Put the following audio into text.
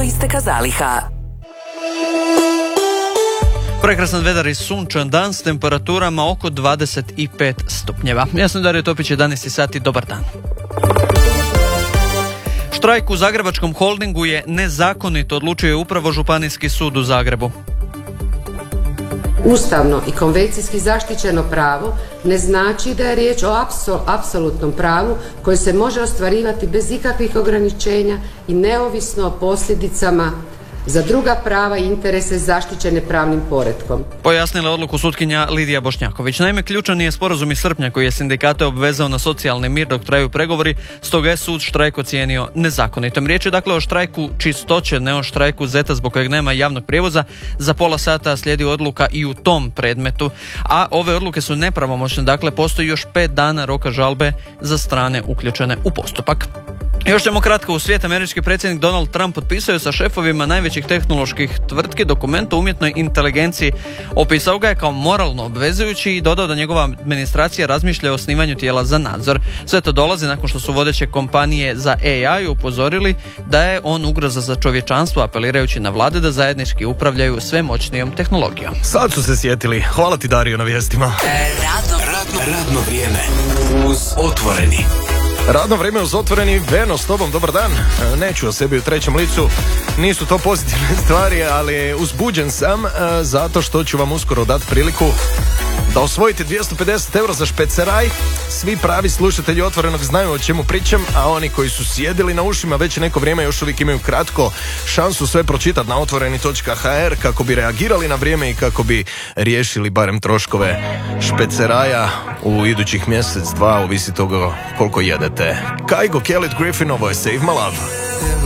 isteka zaliha. Prekrasan vedar i sunčan dan s temperaturama oko 25 stupnjeva. Ja sam Dario Topić, 11 sati, dobar dan. Štrajk u Zagrebačkom holdingu je nezakonito, odlučio upravo Županijski sud u Zagrebu. Ustavno i konvencijski zaštićeno pravo ne znači da je riječ o apsolutnom pravu koje se može ostvarivati bez ikakvih ograničenja i neovisno o posljedicama za druga prava i interese zaštićene pravnim poretkom. Pojasnila odluku sutkinja Lidija Bošnjaković. Naime, ključan je sporazum iz srpnja koji je sindikate obvezao na socijalni mir dok traju pregovori, stoga je sud štrajk ocijenio nezakonitom. Riječ je dakle o štrajku čistoće, ne o štrajku zeta zbog kojeg nema javnog prijevoza. Za pola sata slijedi odluka i u tom predmetu, a ove odluke su nepravomoćne, dakle postoji još 5 dana roka žalbe za strane uključene u postupak. Još ćemo kratko u svijet. Američki predsjednik Donald Trump potpisao je sa šefovima najvećih tehnoloških tvrtki dokument o umjetnoj inteligenciji. Opisao ga je kao moralno obvezujući i dodao da njegova administracija razmišlja o osnivanju tijela za nadzor. Sve to dolazi nakon što su vodeće kompanije za AI upozorili da je on ugroza za čovječanstvo, apelirajući na vlade da zajednički upravljaju sve moćnijom tehnologijom. Sad su se sjetili. Hvala ti, Dario, na vijestima. Radno vrijeme uz Otvoreni. Radno vrijeme uz Otvoreni. Veno, s tobom, dobar dan. Neću o sebi u trećem licu. Nisu to pozitivne stvari, ali uzbuđen sam zato što ću vam uskoro dati priliku da osvojite 250 eura za špeceraj. Svi pravi slušatelji Otvorenog znaju o čemu pričam, a oni koji su sjedili na ušima već neko vrijeme još uvijek imaju kratko šansu sve pročitati na otvoreni.hr kako bi reagirali na vrijeme i kako bi riješili barem troškove špeceraja u idućih mjesec, dva, ovisi toga koliko jedete. Kygo, Kelly Griffin, ovo je Save My Love.